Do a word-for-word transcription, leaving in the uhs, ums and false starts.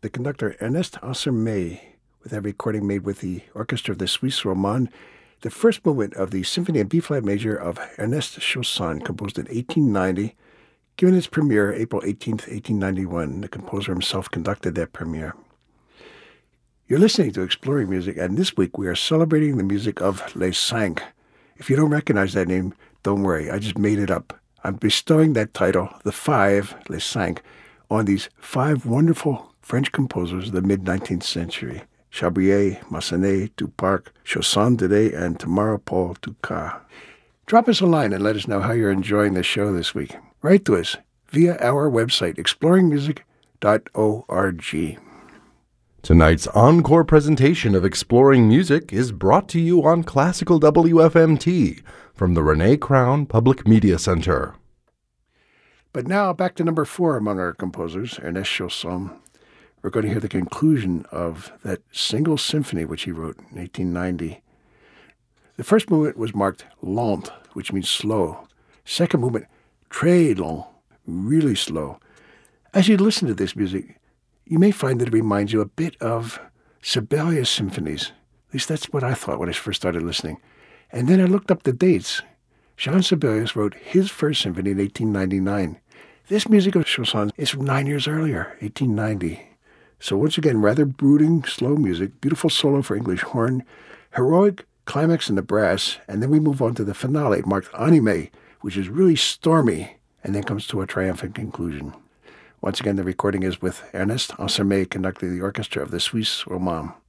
the conductor Ernest Ansermet, with that recording made with the orchestra of the Suisse Romande, the first movement of the Symphony in B-flat major of Ernest Chausson, composed in eighteen ninety, given its premiere April eighteenth, eighteen ninety-one. The composer himself conducted that premiere. You're listening to Exploring Music, and this week we are celebrating the music of Les Cinq. If you don't recognize that name, don't worry, I just made it up. I'm bestowing that title, The Five, Les Cinq, on these five wonderful French composers of the mid-nineteenth century: Chabrier, Massenet, Duparc, Chausson today, and tomorrow Paul Dukas. Drop us a line and let us know how you're enjoying the show this week. Write to us via our website, exploring music dot org. Tonight's encore presentation of Exploring Music is brought to you on Classical W F M T from the Renee Crown Public Media Center. But now back to number four among our composers, Ernest Chausson. We're going to hear the conclusion of that single symphony which he wrote in eighteen ninety. The first movement was marked lent, which means slow. Second movement, très lent, really slow. As you listen to this music, you may find that it reminds you a bit of Sibelius symphonies. At least that's what I thought when I first started listening. And then I looked up the dates. Jean Sibelius wrote his first symphony in eighteen ninety-nine. This music of Chausson is from nine years earlier, eighteen ninety. So once again, rather brooding, slow music, beautiful solo for English horn, heroic climax in the brass, and then we move on to the finale, marked Animé, which is really stormy, and then comes to a triumphant conclusion. Once again, the recording is with Ernest Ansermet conducting the orchestra of the Suisse Romande.